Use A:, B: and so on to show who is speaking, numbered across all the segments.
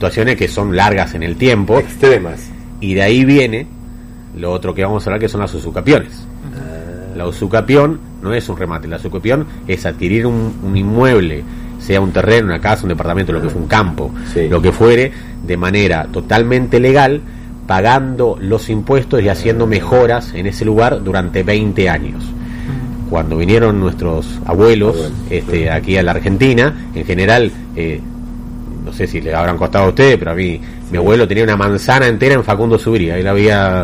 A: situaciones que son largas en el tiempo,
B: extremas,
A: y de ahí viene lo otro que vamos a hablar, que son las usucapiones. La usucapión no es un remate, la usucapión es adquirir un inmueble, sea un terreno, una casa, un departamento, lo que fue un campo, lo que fuere, de manera totalmente legal, pagando los impuestos y haciendo mejoras en ese lugar durante 20 años. Cuando vinieron nuestros abuelos aquí a la Argentina, en general, no sé si le habrán costado a ustedes, pero a mí, mi abuelo tenía una manzana entera en Facundo Subiría, ahí la había,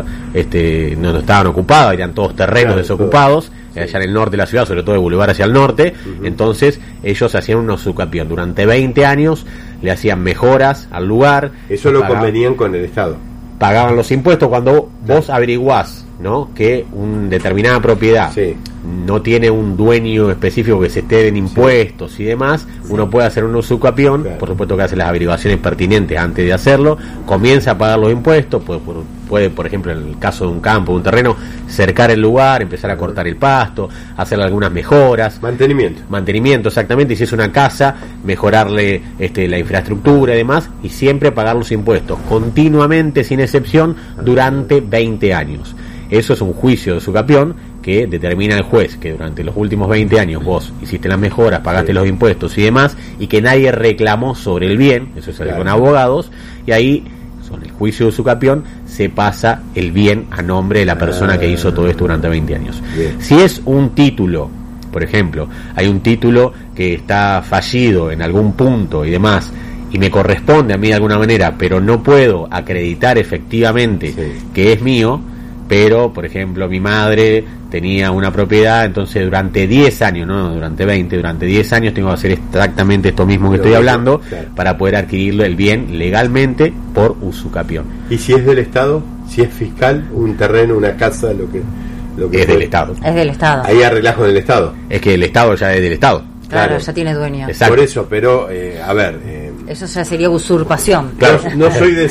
A: no estaban ocupados, eran todos terrenos desocupados, allá en el norte de la ciudad, sobre todo de Boulevard hacia el norte. Entonces ellos hacían una usucapión durante 20 años, le hacían mejoras al lugar.
B: Eso lo convenían con el Estado.
A: Pagaban los impuestos. Cuando vos averiguás, ¿no?, que una determinada propiedad no tiene un dueño específico que se esté en impuestos y demás, uno puede hacer un usucapión, por supuesto que hace las averiguaciones pertinentes antes de hacerlo, comienza a pagar los impuestos, puede, por ejemplo, en el caso de un campo, de un terreno, cercar el lugar, empezar a cortar el pasto, hacerle algunas mejoras. Mantenimiento, exactamente, y si es una casa, mejorarle la infraestructura y demás, y siempre pagar los impuestos, continuamente, sin excepción, durante 20 años. Eso es un juicio de usucapión que determina el juez que durante los últimos 20 años vos hiciste las mejoras, pagaste los impuestos y demás, y que nadie reclamó sobre el bien, eso es con abogados, y ahí, con el juicio de usucapión, se pasa el bien a nombre de la persona que hizo todo esto durante 20 años. Si es un título, por ejemplo, hay un título que está fallido en algún punto y demás, y me corresponde a mí de alguna manera, pero no puedo acreditar efectivamente que es mío, pero, por ejemplo, mi madre tenía una propiedad, entonces durante 10 años, no durante 20, durante 10 años tengo que hacer exactamente esto mismo que estoy hablando, para poder adquirirlo el bien legalmente por usucapión.
B: ¿Y si es del Estado? Si es fiscal, un terreno, una casa, lo que
A: es del Estado.
C: Es del Estado.
B: Ahí arreglás con el Estado.
A: Es que el Estado ya es del Estado.
C: Claro, ya tiene dueño.
A: Exacto.
B: Por eso, pero, a ver...
C: eso ya sería usurpación.
B: Claro, no soy de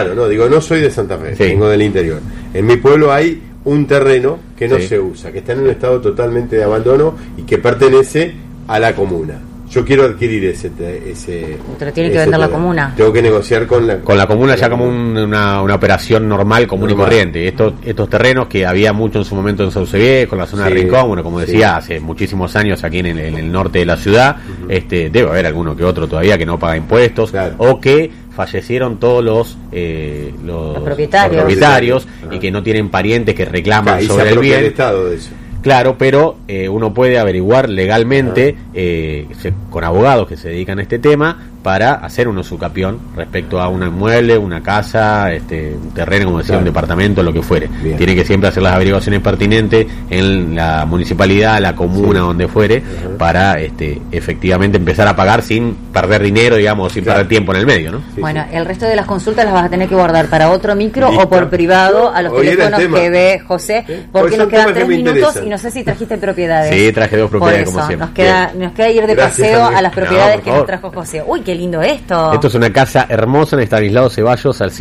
B: no soy de Santa Fe, vengo del interior. En mi pueblo hay un terreno que no se usa, que está en un estado totalmente de abandono y que pertenece a la comuna. Yo quiero adquirir ese
C: pero tiene que vender la comuna.
B: Tengo que negociar con la
A: comuna ya como una operación normal, común y corriente. Estos terrenos que había mucho en su momento en Sauce con la zona de Rincón, bueno, como decía, hace muchísimos años aquí en el norte de la ciudad, debe haber alguno que otro todavía que no paga impuestos, o que fallecieron todos los propietarios y que no tienen parientes que reclaman sobre el bien.
B: El Estado de eso.
A: Claro, pero uno puede averiguar legalmente con abogados que se dedican a este tema para hacer un usucapión respecto a un inmueble, una casa, un terreno, como decía, un departamento, lo que fuere. Tiene que siempre hacer las averiguaciones pertinentes en la municipalidad, la comuna, donde fuere, para efectivamente empezar a pagar sin perder dinero, digamos, sin perder tiempo en el medio, ¿no?
C: Bueno, el resto de las consultas las vas a tener que guardar para otro micro o por privado a los teléfonos que ve José, porque nos quedan 3 minutos y no sé si trajiste propiedades.
A: Sí, traje 2 propiedades, como siempre.
C: Nos queda ir de paseo a las propiedades que nos trajo José. Uy, qué lindo esto.
A: Esto es una casa hermosa en Estanislao Ceballos al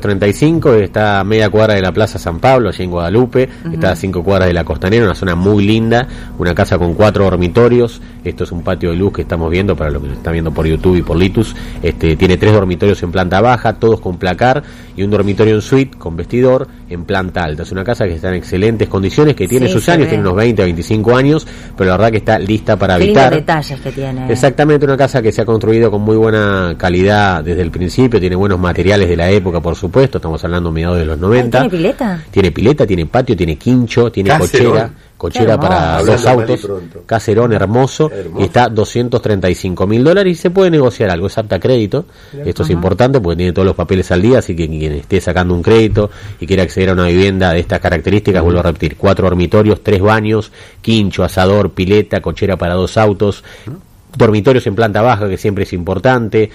A: 735, está a media cuadra de la Plaza San Pablo, allí en Guadalupe, está a 5 cuadras de la Costanera, una zona muy linda, una casa con 4 dormitorios. Esto es un patio de luz que estamos viendo para lo que está viendo por YouTube y por Litus. Tiene 3 dormitorios en planta baja, todos con placar, y un dormitorio en suite con vestidor en planta alta. Es una casa que está en excelentes condiciones, que tiene sus años, tiene unos 20 a 25 años, pero la verdad que está lista para habitar.
C: Lindos detalles que tiene.
A: Exactamente, una casa que se ha construido con muy buena calidad desde el principio, tiene buenos materiales de la época, por supuesto, estamos hablando mediados de los 90.
C: ¿Tiene pileta?
A: Tiene pileta, tiene patio, tiene quincho, tiene cochera para 2 autos, caserón hermoso, y está $235.000 y se puede negociar algo, es apta a crédito. Esto es importante porque tiene todos los papeles al día, así que quien esté sacando un crédito y quiera acceder a una vivienda de estas características, vuelvo a repetir, 4 dormitorios, 3 baños, quincho, asador, pileta, cochera para 2 autos, dormitorios en planta baja, que siempre es importante.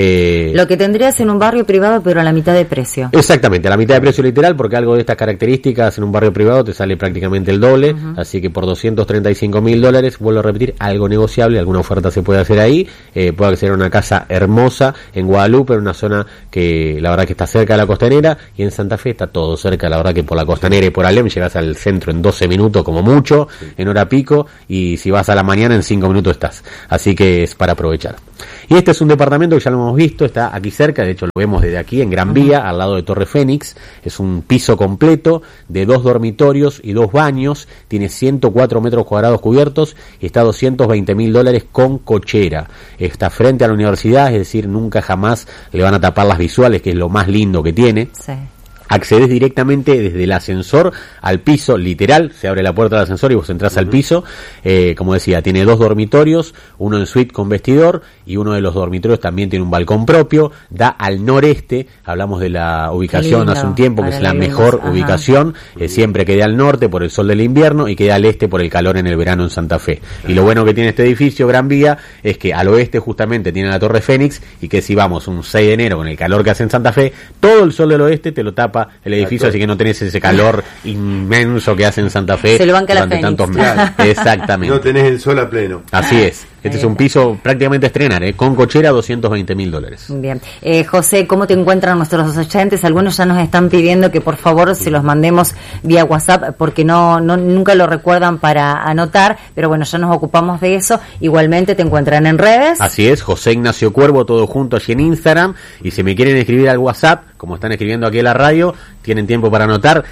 C: Lo que tendrías en un barrio privado, pero a la mitad de precio.
A: Exactamente, a la mitad de precio literal, porque algo de estas características en un barrio privado te sale prácticamente el doble, así que por $235.000, vuelvo a repetir, algo negociable, alguna oferta se puede hacer ahí. Puede acceder a una casa hermosa en Guadalupe, en una zona que la verdad que está cerca de la Costanera, y en Santa Fe está todo cerca, la verdad que por la Costanera y por Alem llegas al centro en 12 minutos como mucho, en hora pico, y si vas a la mañana en 5 minutos estás. Así que es para aprovechar. Y este es un departamento que ya lo hemos visto, está aquí cerca, de hecho lo vemos desde aquí, en Gran Vía, al lado de Torre Fénix. Es un piso completo de 2 dormitorios y 2 baños, tiene 104 metros cuadrados cubiertos y está a $220.000 con cochera. Está frente a la universidad, es decir, nunca jamás le van a tapar las visuales, que es lo más lindo que tiene. Sí. Accedes directamente desde el ascensor al piso, literal, se abre la puerta del ascensor y vos entrás al piso. Como decía, tiene 2 dormitorios, uno en suite con vestidor, y uno de los dormitorios también tiene un balcón propio, da al noreste. Hablamos de la ubicación hace un tiempo, que es la mejor ubicación, siempre queda al norte por el sol del invierno y queda al este por el calor en el verano en Santa Fe. Y lo bueno que tiene este edificio, Gran Vía, es que al oeste justamente tiene la Torre Fénix, y que si vamos un 6 de enero con el calor que hace en Santa Fe, todo el sol del oeste te lo tapa el edificio, así que no tenés ese calor inmenso que hace en Santa Fe.
C: Se lo banca durante tantos meses.
A: Exactamente.
B: No tenés el sol a pleno.
A: Así es. Este es un piso prácticamente a estrenar, con cochera, $220.000.
C: Bien. José, ¿cómo te encuentran nuestros oyentes? Algunos ya nos están pidiendo que por favor se los mandemos vía WhatsApp, porque nunca lo recuerdan para anotar, pero bueno, ya nos ocupamos de eso. Igualmente te encuentran en redes.
A: Así es, José Ignacio Cuervo, todo junto allí en Instagram. Y si me quieren escribir al WhatsApp, como están escribiendo aquí en la radio, tienen tiempo para anotar: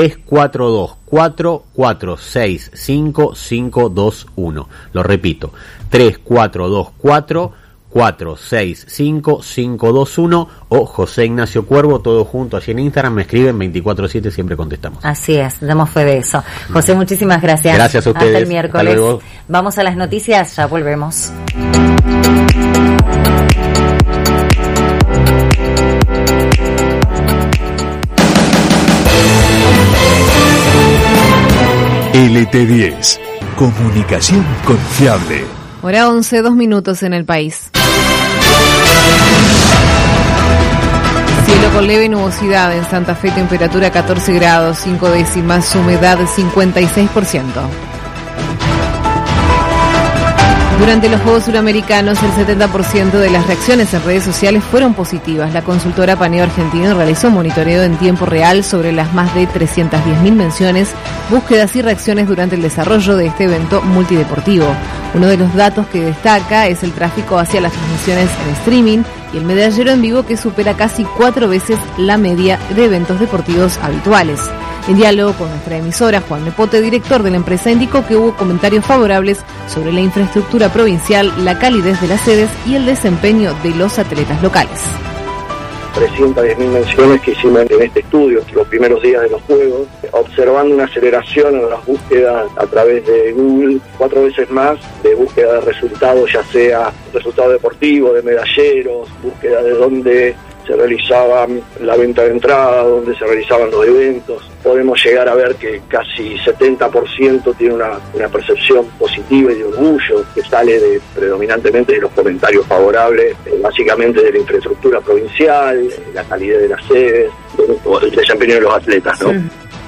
A: 342-446-5521. Lo repito, 342-446-5521, o José Ignacio Cuervo, todo junto allí en Instagram. Me escriben 24/7, siempre contestamos.
C: Así es, damos fe de eso. José, muchísimas gracias.
A: Gracias a ustedes.
C: Hasta el miércoles. Hasta luego. Vamos a las noticias, ya volvemos.
D: LT10, comunicación confiable.
E: Hora 11, 2 minutos en el país. Cielo con leve nubosidad en Santa Fe, temperatura 14 grados, 5 décimas, humedad 56%. Durante los Juegos Suramericanos, el 70% de las reacciones en redes sociales fueron positivas. La consultora Paneo Argentino realizó un monitoreo en tiempo real sobre las más de 310.000 menciones, búsquedas y reacciones durante el desarrollo de este evento multideportivo. Uno de los datos que destaca es el tráfico hacia las transmisiones en streaming y el medallero en vivo, que supera casi 4 veces la media de eventos deportivos habituales. En diálogo con nuestra emisora, Juan Nepote, director de la empresa, indicó que hubo comentarios favorables sobre la infraestructura provincial, la calidez de las sedes y el desempeño de los atletas locales.
F: 310.000 menciones que hicimos en este estudio, los primeros días de los Juegos, observando una aceleración en las búsquedas a través de Google, 4 veces más de búsqueda de resultados, ya sea resultados deportivos, de medalleros, búsqueda de dónde se realizaba la venta de entrada, donde se realizaban los eventos. Podemos llegar a ver que casi 70% tiene una percepción positiva y de orgullo, que sale predominantemente de los comentarios favorables, básicamente de la infraestructura provincial, la calidad de las sedes, el desempeño de los atletas, ¿no?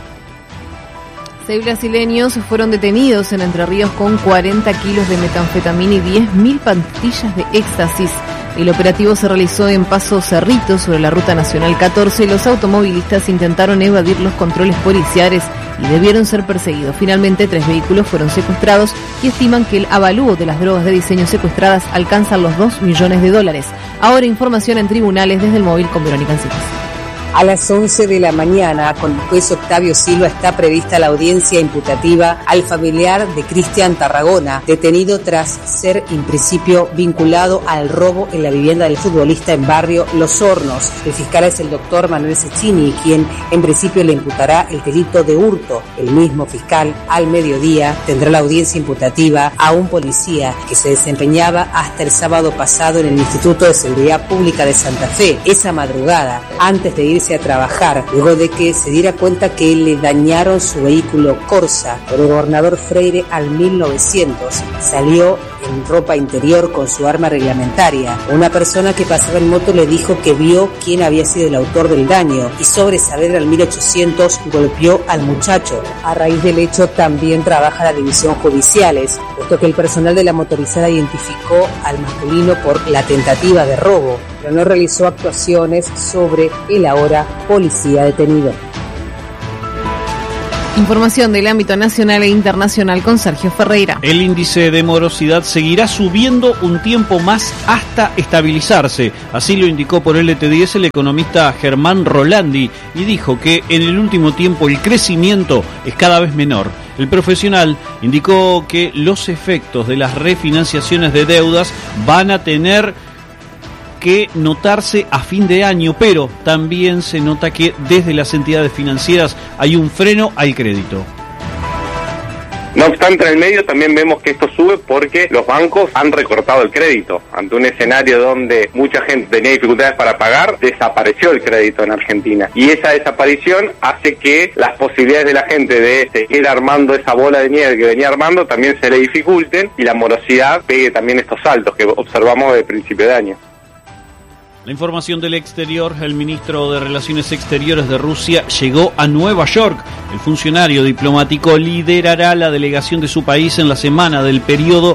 E: 6 brasileños fueron detenidos en Entre Ríos con 40 kilos de metanfetamina y 10.000 pastillas de éxtasis. El operativo se realizó en Paso Cerrito, sobre la Ruta Nacional 14. Los automovilistas intentaron evadir los controles policiales y debieron ser perseguidos. Finalmente, 3 vehículos fueron secuestrados y estiman que el avalúo de las drogas de diseño secuestradas alcanza los $2 millones. Ahora información en tribunales desde el móvil con Verónica Encinas.
G: A las 11 de la mañana, con el juez Octavio Silva, está prevista la audiencia imputativa al familiar de Cristian Tarragona, detenido tras ser en principio vinculado al robo en la vivienda del futbolista en barrio Los Hornos. El fiscal es el doctor Manuel Cecchini, quien en principio le imputará el delito de hurto. El mismo fiscal, al mediodía, tendrá la audiencia imputativa a un policía que se desempeñaba hasta el sábado pasado en el Instituto de Seguridad Pública de Santa Fe. Esa madrugada, antes de irse a trabajar, luego de que se diera cuenta que le dañaron su vehículo Corsa por el gobernador Freire al 1900, salió en ropa interior con su arma reglamentaria. Una persona que pasaba en moto le dijo que vio quién había sido el autor del daño y, sobre saber al 1800, golpeó al muchacho. A raíz del hecho también trabaja la división judiciales, puesto que el personal de la motorizada identificó al masculino por la tentativa de robo, pero no realizó actuaciones sobre el ahora policía detenido.
E: Información del ámbito nacional e internacional con Sergio Ferreira.
H: El índice de morosidad seguirá subiendo un tiempo más hasta estabilizarse. Así lo indicó por LT10 el economista Germán Rolandi y dijo que en el último tiempo el crecimiento es cada vez menor. El profesional indicó que los efectos de las refinanciaciones de deudas van a tener que notarse a fin de año, pero también se nota que desde las entidades financieras hay un freno al crédito.
I: No obstante, en el medio también vemos que esto sube porque los bancos han recortado el crédito. Ante un escenario donde mucha gente tenía dificultades para pagar, desapareció el crédito en Argentina. Y esa desaparición hace que las posibilidades de la gente de seguir armando esa bola de nieve que venía armando también se le dificulten y la morosidad pegue también estos saltos que observamos desde principio de año.
H: La información del exterior, el ministro de Relaciones Exteriores de Rusia llegó a Nueva York. El funcionario diplomático liderará la delegación de su país en la semana del periodo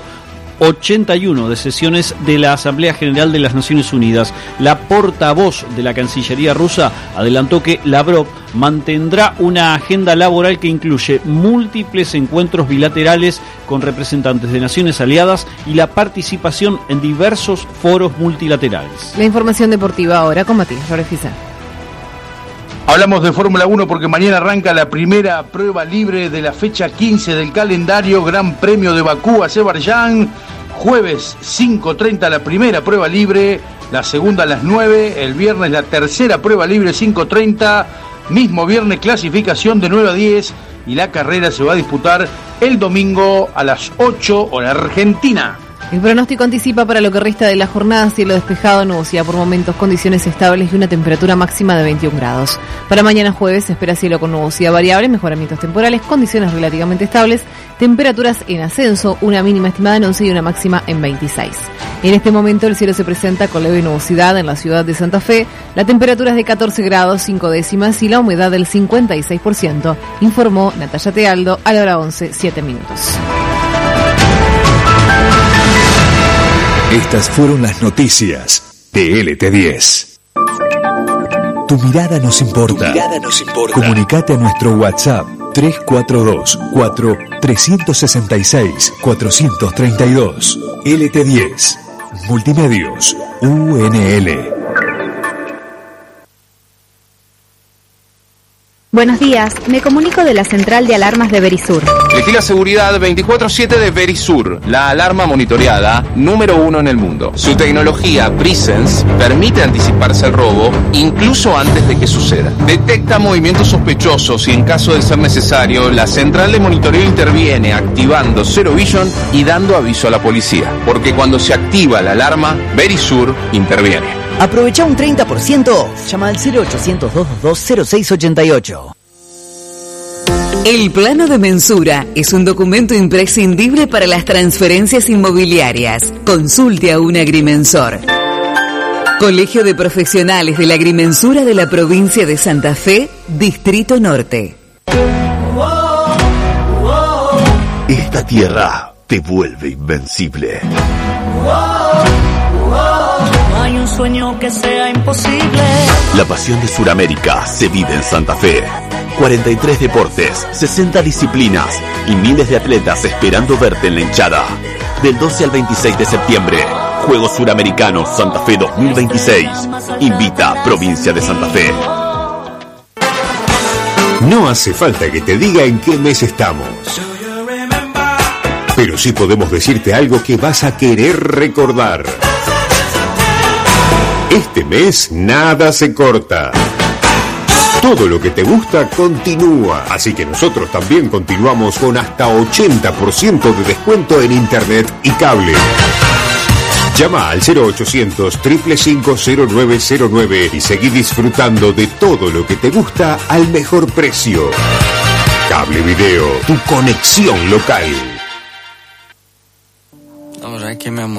H: 81 de sesiones de la Asamblea General de las Naciones Unidas. La portavoz de la Cancillería rusa adelantó que Lavrov mantendrá una agenda laboral que incluye múltiples encuentros bilaterales con representantes de naciones aliadas y la participación en diversos foros multilaterales.
E: La información deportiva ahora con Matías Lorefiza.
J: Hablamos de Fórmula 1 porque mañana arranca la primera prueba libre de la fecha 15 del calendario, Gran Premio de Bakú, Azerbaiyán. Jueves 5:30 la primera prueba libre, la segunda a las 9, el viernes la tercera prueba libre 5:30, mismo viernes clasificación de 9 a 10 y la carrera se va a disputar el domingo a las 8 hora Argentina.
E: El pronóstico anticipa para lo que resta de la jornada cielo despejado, nubosidad por momentos, condiciones estables y una temperatura máxima de 21 grados. Para mañana jueves se espera cielo con nubosidad variable, mejoramientos temporales, condiciones relativamente estables, temperaturas en ascenso, una mínima estimada en 11 y una máxima en 26. En este momento el cielo se presenta con leve nubosidad en la ciudad de Santa Fe, la temperatura es de 14 grados 5 décimas y la humedad del 56%, informó Natalia Tealdo a la hora 11, 7 minutos.
D: Estas fueron las noticias de LT10. Tu mirada nos importa. Comunicate a nuestro WhatsApp 342-4366-432. LT10. Multimedios. UNL.
K: Buenos días, me comunico de la central de alarmas de Verisur.
L: Elegí la seguridad 24/7 de Verisur, la alarma monitoreada número 1 en el mundo. Su tecnología Presence permite anticiparse al robo incluso antes de que suceda. Detecta movimientos sospechosos y en caso de ser necesario, la central de monitoreo interviene activando Zero Vision y dando aviso a la policía. Porque cuando se activa la alarma, Verisur interviene.
M: Aprovecha un 30%. Llama al 0800-222-0688.
G: El plano de mensura es un documento imprescindible para las transferencias inmobiliarias. Consulte a un agrimensor. Colegio de Profesionales de la Agrimensura de la Provincia de Santa Fe, Distrito Norte.
N: Esta tierra te vuelve invencible.
O: No hay un sueño que sea imposible.
N: La pasión de Sudamérica se vive en Santa Fe. 43 deportes, 60 disciplinas y miles de atletas esperando verte en la hinchada. Del 12 al 26 de septiembre, Juegos Suramericanos Santa Fe 2026. Invita Provincia de Santa Fe.
P: No hace falta que te diga en qué mes estamos. Pero sí podemos decirte algo que vas a querer recordar. Este mes nada se corta. Todo lo que te gusta continúa, así que nosotros también continuamos con hasta 80% de descuento en internet y cable. Llama al 0800-555-0909 y seguí disfrutando de todo lo que te gusta al mejor precio. Cable Video, tu conexión local.
Q: Vamos a ver qué me